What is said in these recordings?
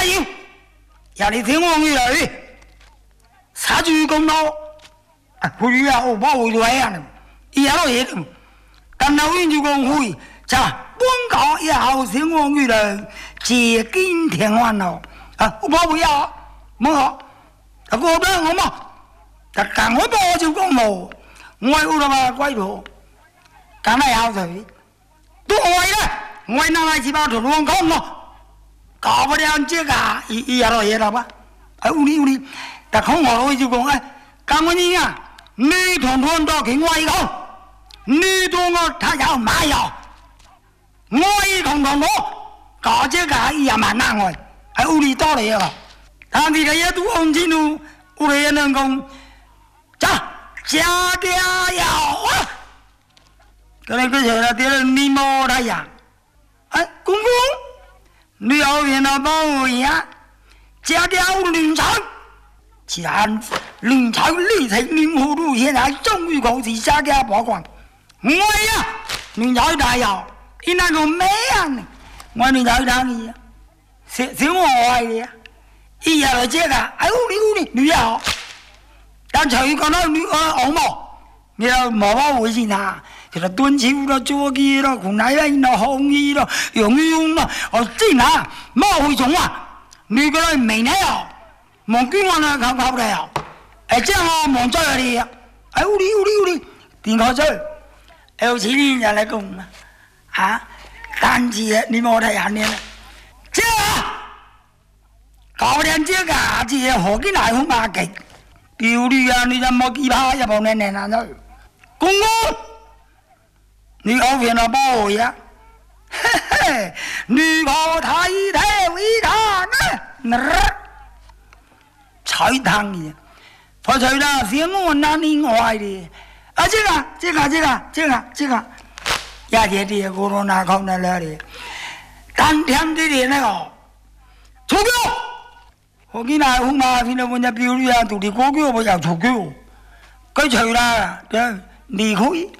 加油！要你听我女儿，杀猪公道，回啊，我把回来啊，一下都嘢的，但老人就讲会，就本港以后听我女儿接近天完咯，我把回啊，冇好，我得我嘛，但赶快把我就讲冇，我有了嘛怪头，赶来好水，都我了，我拿来几包土龙讲咯。搞不了这个，一下到夜了吧？有理，但看我就讲讲我你啊，女同到给我一个，女同他要买药，我一同我搞这个也蛮难的，有理道理啊。他这个也都红进入，我也能讲，加药啊！可能个小的你摸他呀，公公。你后面那帮我呀，加掉林场，既然林场立成林湖路，现在终于开始加掉保管。我呀，林场大药，你那个咩啊？我林场大药，是我爱的呀。一下来这个，有理，你好。但至于讲到你好毛，你要毛毛回去拿。就是炖酒咯、做鸡咯、红奶奶咯、红衣咯、用咯，真啊，冇会种啊！你个人没来哦，望捐我呢，靠不了。这样我望在里啊，有理，点开嘴，有钱人就来讲单子你冇睇眼呢？这搞点这个，这何其难好马嘅，标绿啊，你就冇几把一部年啊都，公公。你后面那包呀，嘿嘿，你可太太伟大呢，菜汤的，我菜汤是我那另外的，这个，也这的我都拿空那来的，当天的那个，出狗，我给那红马现在我那标绿啊，都的过狗我要出狗，该菜啦，你可以。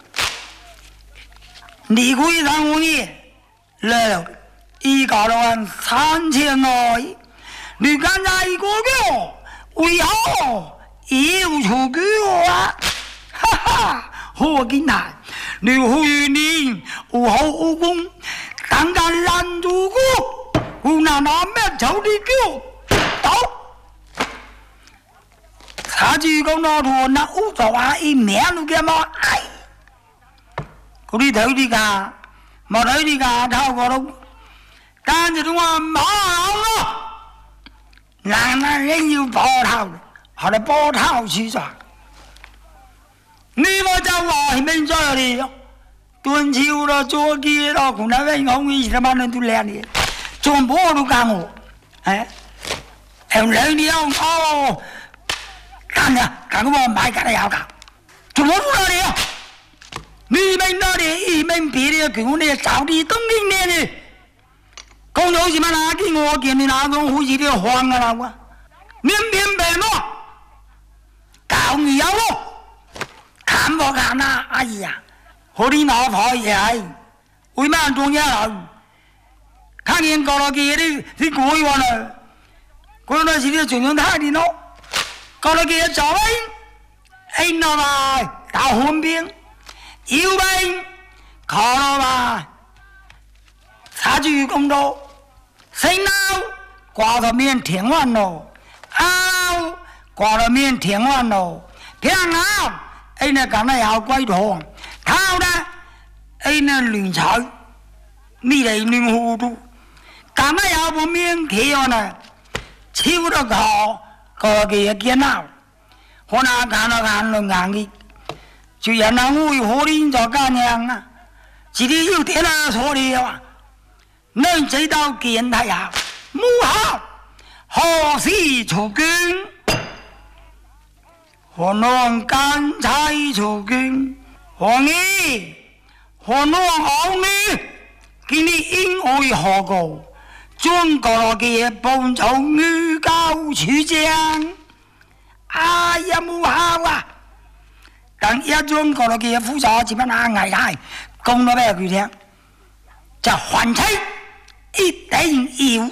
你可以让我呢来了，1搞了3000来，你刚才一个月为何又出给我啊？哈哈，我跟他，你呼吁你无后无功，当然拦住我，我拿咩走你叫走，他就讲那头那乌糟啊一面都给嘛哎。你睇呢架，冇睇呢架，透過咯。跟住都話冇咯，男人要波頭，學你波頭處在。你我就話係咩在你咯？斷橋咯，做機咯，同那邊講以前班人都靚嘅，做波都教我，兩年哦，幹呀，幹我買緊嚟有㗎，做乜都你啊？你们那里一门别的给我那早地东京的呢？公有什么拿给我给你拿种回去的黄啊我，明白吗？搞你要咯，看不看呐？哎呀，和你老婆也係，為乜中間流？看見搞了嘅你過去完了，過了是你中央太的咯，搞了嘅走位，那來打混兵。有病考了吧？查住公道，谁闹挂到面天完咯？挂到面天完咯？偏拗，那讲得有鬼堂，偷呢？那亂炒，你嚟亂糊塗，講得有部面條呢？超得個嘅見鬧，可能講到眼淚硬嘅。就讓人會可憐咗家娘啊！自己要點啊錯了啊！你知道見他呀，母後何時出軍？何能剛才出軍？何兒何能好呢？見你應愛何故？中國嘅幫助女教主將，哎呀母後啊！但一中國嘅輔助接翻下危害，講到俾佢聽，就還妻一定要